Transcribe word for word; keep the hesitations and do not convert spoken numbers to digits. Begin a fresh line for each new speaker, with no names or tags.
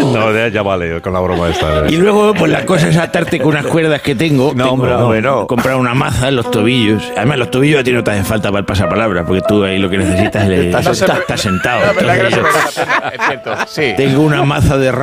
No, ya, ya vale, con la broma esta.
Y luego, pues la cosa es atarte con unas cuerdas que tengo.
No,
tengo,
hombre, no, no.
Comprar una maza en los tobillos. Además, los tobillos a ti no te hacen falta para el pasapalabra, porque tú ahí lo que necesitas es...
Estás
Estás
sentado.
sentado.
La verdad que no se
Entonces,
merece la pena, es cierto. Sí.
tengo una maza de